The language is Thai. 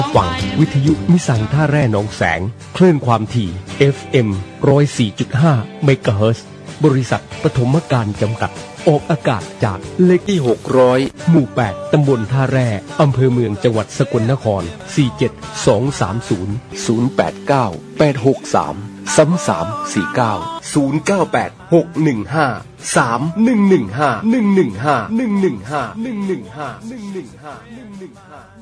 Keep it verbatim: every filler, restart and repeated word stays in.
ฟังวิทยุมิสังท่าแร่หนองแสงคลื่นความถี่ เอฟ เอ็ม หนึ่งศูนย์สี่จุดห้า เมกะเฮิรตซ์บริษัทปฐมการจำกัดออกอากาศจากเลขที่หกร้อยหมู่แปดตำบลท่าแร่อำเภอเมืองจังหวัดสกลนครสี่เจ็ดสองสามศูนย์ ศูนย์แปดเก้า แปดหกสาม สามสามสี่เก้า ศูนย์เก้าแปด หกหนึ่งห้า สามหนึ่งหนึ่งห้า หนึ่งหนึ่งห้า หนึ่งหนึ่งห้า หนึ่งหนึ่งห้า หนึ่งหนึ่งห้า หนึ่งหนึ่งห้า